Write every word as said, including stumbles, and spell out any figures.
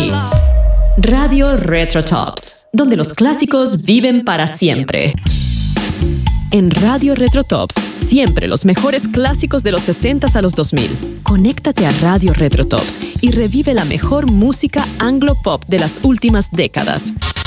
hits. Radio Retro Tops, donde los clásicos viven para siempre. En Radio Retro Tops, siempre los mejores clásicos de los sesentas a los dos mil. Conéctate a Radio Retro Tops y revive la mejor música anglo-pop de las últimas décadas.